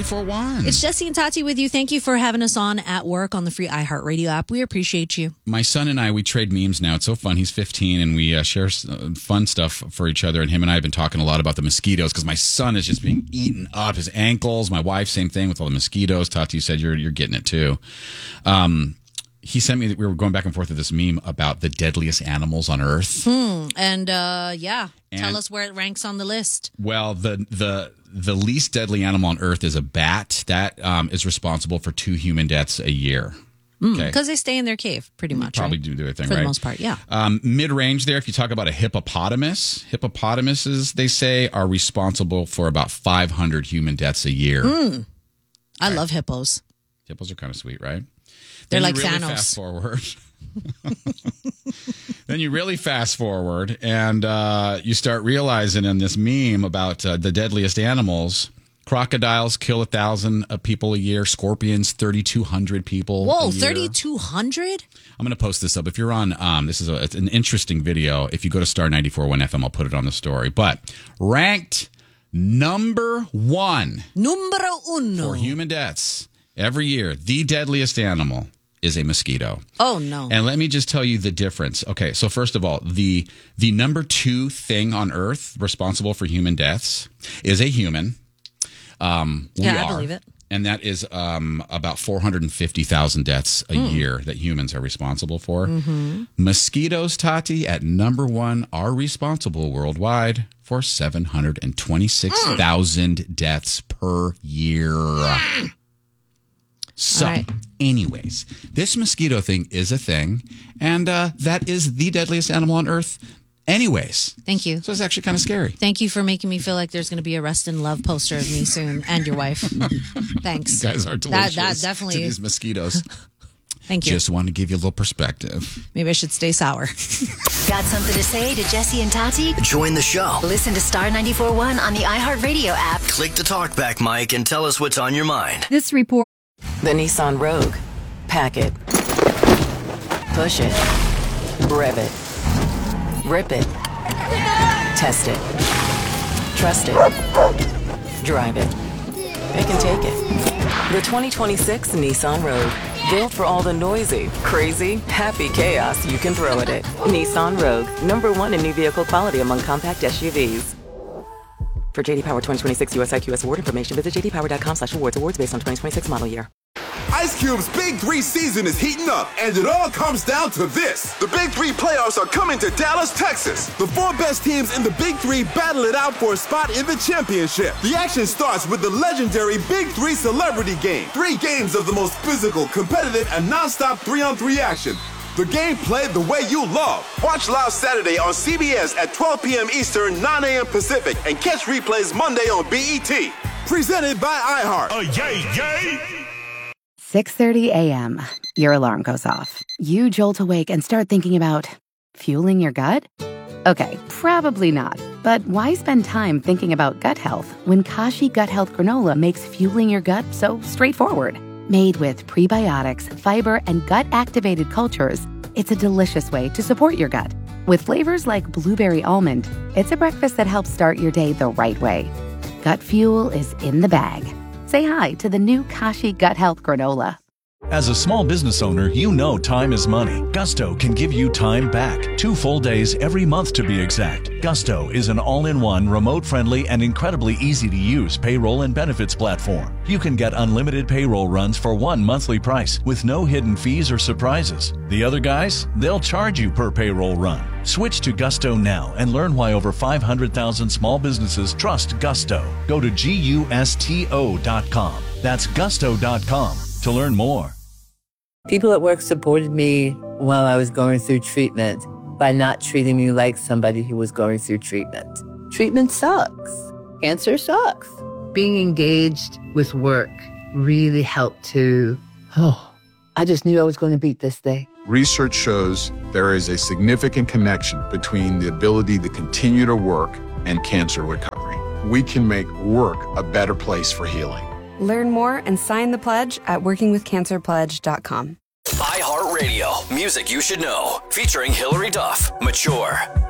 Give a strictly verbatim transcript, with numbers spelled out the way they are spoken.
four one. It's Jesse and Tati with you. Thank you for having us on at work on the free iHeartRadio app. We appreciate you. My son and I, we trade memes now. It's so fun. He's fifteen, and we uh, share uh, fun stuff for each other. And him and I have been talking a lot about the mosquitoes because my son is just being eaten up. His ankles. My wife, same thing with all the mosquitoes. Tati, you said you're you're getting it too. Um, he sent me. We were going back and forth with this meme about the deadliest animals on Earth. Hmm. And uh, yeah, and, tell us where it ranks on the list. Well, the the the least deadly animal on Earth is a bat. That um, is responsible for two human deaths a year. Because mm, okay. they stay in their cave, pretty much. Probably right? do their thing, for right? the most part. Yeah. Um, mid-range there. If you talk about a hippopotamus, hippopotamuses, they say, are responsible for about five hundred human deaths a year. Mm. I right. love hippos. Hippos are kind of sweet, right? They're then like really Thanos. Fast forward. Then you really fast forward, and uh, you start realizing in this meme about uh, the deadliest animals. Crocodiles kill a thousand people a year. Scorpions, thirty-two hundred people. Whoa, thirty-two hundred? I'm going to post this up. If you're on, um, this is a, it's an interesting video. If you go to star ninety-four point one F M, I'll put it on the story. But ranked number one, numero uno for human deaths every year, the deadliest animal is a mosquito. Oh no! And let me just tell you the difference. Okay, so first of all, the the number two thing on Earth responsible for human deaths is a human. Um, we yeah, I are, believe it. And that is um, about four hundred fifty thousand deaths a mm. year that humans are responsible for. Mm-hmm. Mosquitoes, Tati, at number one, are responsible worldwide for seven hundred twenty-six thousand mm. deaths per year. Mm. So, right. anyways, this mosquito thing is a thing, and uh, that is the deadliest animal on Earth. Anyways. Thank you. So it's actually kind of scary. Thank you for making me feel like there's going to be a Rest in Love poster of me soon and your wife. Thanks. You guys are delicious. That, that definitely. To these mosquitoes. Thank you. Just wanted to give you a little perspective. Maybe I should stay sour. Got something to say to Jesse and Tati? Join the show. Listen to Star ninety-four point one on the iHeartRadio app. Click the talkback mic and tell us what's on your mind. This report. The Nissan Rogue. Pack it. Push it. Rev it. Rip it. Test it. Trust it. Drive it. It can take it. The twenty twenty-six Nissan Rogue. Built for all the noisy, crazy, happy chaos you can throw at it. Nissan Rogue. Number one in new vehicle quality among compact S U Vs. For J D Power twenty twenty-six U S I Q S award information, visit j d power dot com slash awards. Awards based on twenty twenty-six model year. Ice Cube's Big Three season is heating up, and it all comes down to this. The Big Three playoffs are coming to Dallas, Texas. The four best teams in the Big Three battle it out for a spot in the championship. The action starts with the legendary Big Three Celebrity Game. Three games of the most physical, competitive, and non-stop three-on-three action. The game played the way you love. Watch live Saturday on C B S at twelve p.m. Eastern, nine a.m. Pacific, and catch replays Monday on B E T. Presented by iHeart. Oh, yay, yay! six thirty a.m. Your alarm goes off. You jolt awake and start thinking about fueling your gut? Okay, probably not. But why spend time thinking about gut health when Kashi Gut Health Granola makes fueling your gut so straightforward? Made with prebiotics, fiber, and gut-activated cultures, it's a delicious way to support your gut. With flavors like blueberry almond, it's a breakfast that helps start your day the right way. Gut fuel is in the bag. Say hi to the new Kashi Gut Health Granola. As a small business owner, you know time is money. Gusto can give you time back. Two full days every month to be exact. Gusto is an all-in-one, remote-friendly, and incredibly easy-to-use payroll and benefits platform. You can get unlimited payroll runs for one monthly price with no hidden fees or surprises. The other guys, they'll charge you per payroll run. Switch to Gusto now and learn why over five hundred thousand small businesses trust Gusto. Go to gusto dot com. That's gusto dot com to learn more. People at work supported me while I was going through treatment by not treating me like somebody who was going through treatment. Treatment sucks. Cancer sucks. Being engaged with work really helped to, oh, I just knew I was going to beat this thing. Research shows there is a significant connection between the ability to continue to work and cancer recovery. We can make work a better place for healing. Learn more and sign the pledge at working with cancer pledge dot com. iHeartRadio, music you should know, featuring Hillary Duff, Mature.